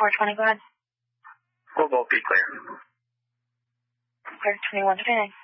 420, go ahead. We'll both be clear. Clear 2129.